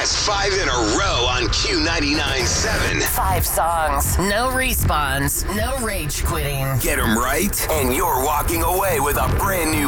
That's 5 in a row on Q99.7. 5 songs, no respawns, no rage quitting. Get them right, and you're walking away with a brand new